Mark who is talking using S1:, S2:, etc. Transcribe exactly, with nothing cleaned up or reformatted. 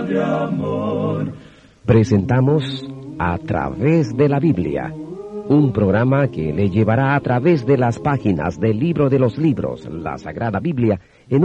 S1: de amor.
S2: Presentamos A Través de la Biblia, un programa que le llevará a través de las páginas del libro de los libros, la Sagrada Biblia, en